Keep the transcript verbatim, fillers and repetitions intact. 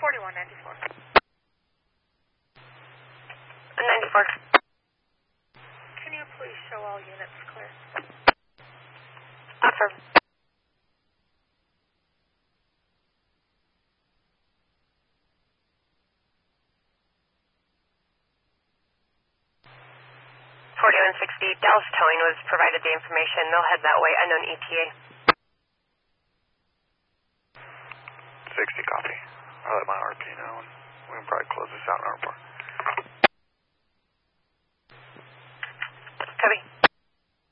forty-one ninety-four. ninety-four. Can you please show all units clear? Affirm. forty-one sixty, Dallas Towing was provided the information. They'll head that way, unknown E T A. sixty, copy. I'll let my R P know, and we can probably close this out in our report.